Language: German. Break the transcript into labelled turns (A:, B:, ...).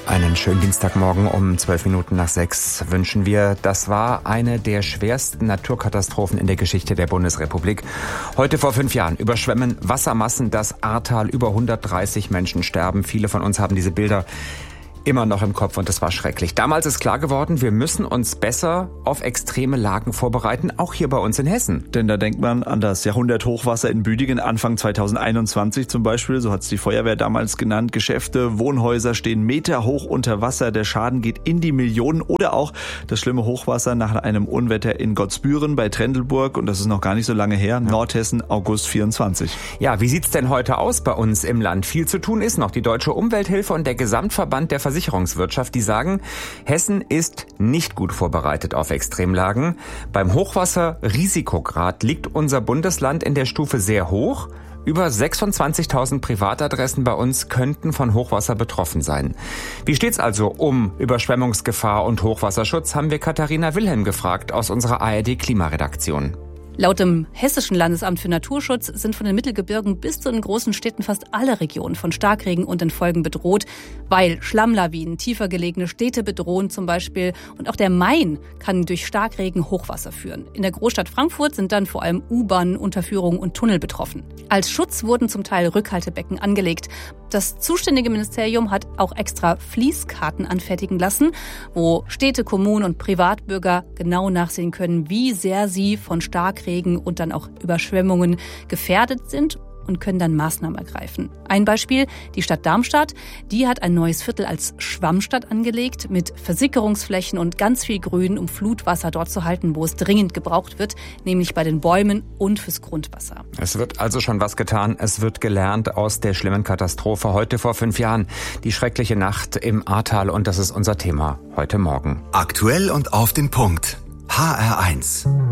A: Einen schönen Dienstagmorgen um 6:12 wünschen wir. Das war eine der schwersten Naturkatastrophen in der Geschichte der Bundesrepublik. Heute vor 5 Jahren überschwemmen Wassermassen das Ahrtal. Über 130 Menschen sterben. Viele von uns haben diese Bilder immer noch im Kopf und das war schrecklich. Damals ist klar geworden, wir müssen uns besser auf extreme Lagen vorbereiten, auch hier bei uns in Hessen.
B: Denn da denkt man an das Jahrhunderthochwasser in Büdingen Anfang 2021 zum Beispiel, so hat es die Feuerwehr damals genannt. Geschäfte, Wohnhäuser stehen meterhoch unter Wasser, der Schaden geht in die Millionen. Oder auch das schlimme Hochwasser nach einem Unwetter in Gottsbüren bei Trendelburg, und das ist noch gar nicht so lange her, Nordhessen, August 24.
A: Ja, wie sieht's denn heute aus bei uns im Land? Viel zu tun ist noch. Die Deutsche Umwelthilfe und der Gesamtverband der Versicherungswirtschaft, die sagen, Hessen ist nicht gut vorbereitet auf Extremlagen. Beim Hochwasserrisikograd liegt unser Bundesland in der Stufe sehr hoch. Über 26.000 Privatadressen bei uns könnten von Hochwasser betroffen sein. Wie steht's also um Überschwemmungsgefahr und Hochwasserschutz, haben wir Katharina Wilhelm gefragt aus unserer ARD-Klimaredaktion.
C: Laut dem Hessischen Landesamt für Naturschutz sind von den Mittelgebirgen bis zu den großen Städten fast alle Regionen von Starkregen und den Folgen bedroht, weil Schlammlawinen tiefer gelegene Städte bedrohen zum Beispiel. Und auch der Main kann durch Starkregen Hochwasser führen. In der Großstadt Frankfurt sind dann vor allem U-Bahn, Unterführungen und Tunnel betroffen. Als Schutz wurden zum Teil Rückhaltebecken angelegt. Das zuständige Ministerium hat auch extra Fließkarten anfertigen lassen, wo Städte, Kommunen und Privatbürger genau nachsehen können, wie sehr sie von Starkregen und dann auch Überschwemmungen gefährdet sind und können dann Maßnahmen ergreifen. Ein Beispiel, die Stadt Darmstadt, die hat ein neues Viertel als Schwammstadt angelegt mit Versickerungsflächen und ganz viel Grün, um Flutwasser dort zu halten, wo es dringend gebraucht wird, nämlich bei den Bäumen und fürs Grundwasser.
A: Es wird also schon was getan, es wird gelernt aus der schlimmen Katastrophe heute vor 5 Jahren. Die schreckliche Nacht im Ahrtal, und das ist unser Thema heute Morgen.
D: Aktuell und auf den Punkt. HR1.